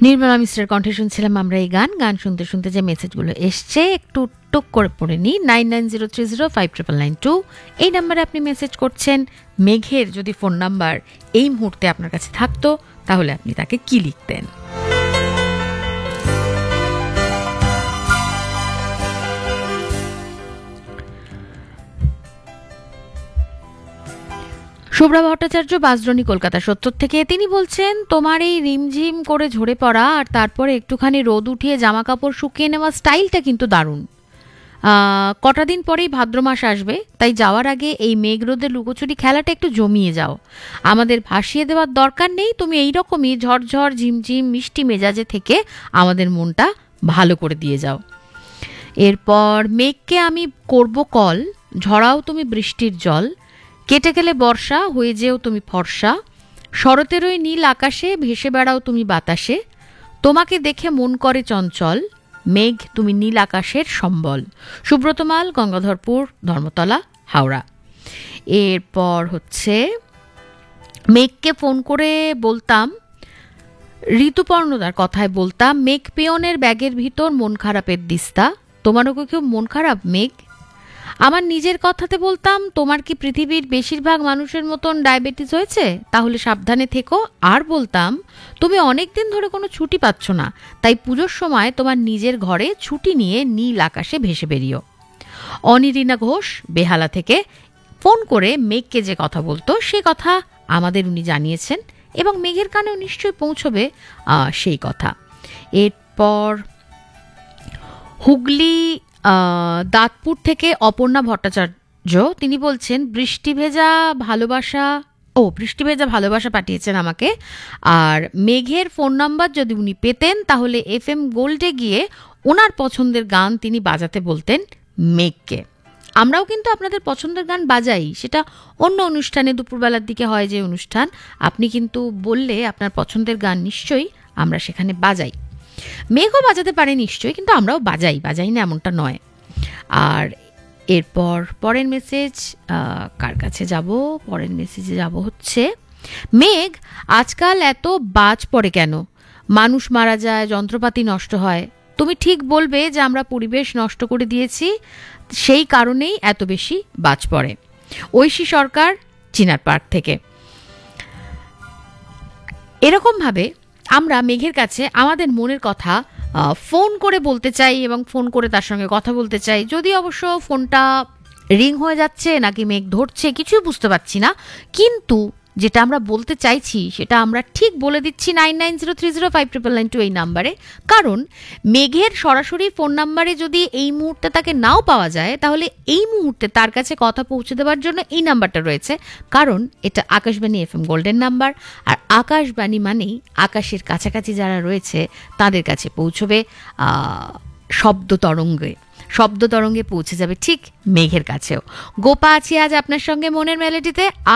নির্মলা মিশ্রের কণ্ঠে শুনছিলাম আমরা এই গান শুনতে শুনতে যে মেসেজগুলো এসছে একটু টুক করে পড়ে নিই। 9903059992 এই নাম্বারে আপনি মেসেজ করছেন। মেঘের যদি ফোন নাম্বার এই মুহূর্তে আপনার কাছে থাকতো তাহলে আপনি তাকে কি লিখতেন? শুভ্রা ভট্টাচার্য বাসড্রনি কলকাতা ৭০ থেকে তিনি বলছেন, তোমার এই রিমঝিম করে ঝরে পড়া আর তারপরে একটুখানি রোদ উঠিয়ে জামা কাপড় শুকিয়ে নেওয়া স্টাইলটা কিন্তু দারুণ। কটা দিন পরেই ভাদ্র মাস আসবে, তাই যাওয়ার আগে এই মেঘ রোদে লুকোচুরি খেলাটা একটু জমিয়ে যাও। আমাদের ভাসিয়ে দেওয়ার দরকার নেই, তুমি এইরকমই ঝরঝর ঝিমঝিম মিষ্টি মেজাজে থেকে আমাদের মনটা ভালো করে দিয়ে যাও। এরপর মেঘকে আমি করব কল, ঝরাও তুমি বৃষ্টির জল, কেটে গেলে বর্ষা হয়ে যেও তুমি ফর্সা, শরতের ওই নীল আকাশে ভেসে বেড়াও তুমি বাতাসে, তোমাকে দেখে মন করে চঞ্চল, মেঘ তুমি নীল আকাশের সম্বল। সুব্রত মাল, গঙ্গাধরপুর, ধর্মতলা, হাওড়া। এরপর হচ্ছে মেঘকে ফোন করে বলতাম, ঋতুপর্ণদার কথায় বলতাম, মেঘ পিয়নের ব্যাগের ভিতর মন খারাপের দিস্তা, তোমারও কি কেউ মন খারাপ মেঘ? আমার নিজের কথাতে বলতাম, তোমার কি পৃথিবীর বেশিরভাগ মানুষের মতন ডায়াবেটিস হয়েছে? তাহলে সাবধানে থেকো। আর বলতাম, তুমি অনেক দিন ধরে কোনো ছুটি পাচ্ছ না, তাই পুজোর সময় তোমার নিজের ঘরে ছুটি নিয়ে নীল আকাশে ভেসে বেরিও। অনিরিনা ঘোষ বেহালা থেকে ফোন করে মেঘকে যে কথা বলতো সে কথা আমাদের উনি জানিয়েছেন এবং মেঘের কানেও নিশ্চয়ই পৌঁছবে সেই কথা। এরপর হুগলি দাঁতপুর থেকে অপর্ণা ভট্টাচার্য তিনি বলছেন, বৃষ্টি ভেজা ভালোবাসা পাঠিয়েছেন আমাকে। আর মেঘের ফোন নাম্বার যদি উনি পেতেন তাহলে FM গোল্ডে গিয়ে ওনার পছন্দের গান তিনি বাজাতে বলতেন মেঘকে। আমরাও কিন্তু আপনাদের পছন্দের গান বাজাই, সেটা অন্য অনুষ্ঠানে দুপুরবেলার দিকে হয় যে অনুষ্ঠান, আপনি কিন্তু বললে আপনার পছন্দের গান নিশ্চয়ই আমরা সেখানে বাজাই। মেঘও বাজাতে পারে নিশ্চয়ই, কিন্তু আমরাও বাজাই না এমনটা নয়। আর এরপর পরের মেসেজ কার কাছে যাব? পরের মেসেজে যাব হচ্ছে, মেঘ আজকাল এত বাজ পড়ে কেন? মানুষ মারা যায়, যন্ত্রপাতি নষ্ট হয়, তুমি ঠিক বলবে যে আমরা পরিবেশ নষ্ট করে দিয়েছি, সেই কারণেই এত বেশি বাজ পড়ে। ঐশী সরকার, চিনার পার্ক থেকে। এরকমভাবে আমরা মেঘের কাছে আমাদের মনের কথা ফোন করে বলতে চাই এবং ফোন করে তার সঙ্গে কথা বলতে চাই। যদি অবশ্য ফোনটা রিং হয়ে যাচ্ছে নাকি মেঘ ধরছে কিছুই বুঝতে পারছি না, কিন্তু যেটা আমরা বলতে চাইছি সেটা আমরা ঠিক বলে দিচ্ছি 9903059992 এই নাম্বারে। কারণ মেঘের সরাসরি ফোন নাম্বারে যদি এই মুহূর্তে তাকে নাও পাওয়া যায় তাহলে এই মুহূর্তে তার কাছে কথা পৌঁছে দেওয়ার জন্য এই নাম্বারটা রয়েছে, কারণ এটা আকাশবাণী FM গোল্ডের নাম্বার। আর আকাশবাণী মানেই আকাশের কাছাকাছি যারা রয়েছে তাদের কাছে পৌঁছবে শব্দ তরঙ্গে পৌঁছে যাবে ঠিক মেঘের কাছেও। গোপা আছি আজ আপনার সঙ্গে মনের মেলোডিতে।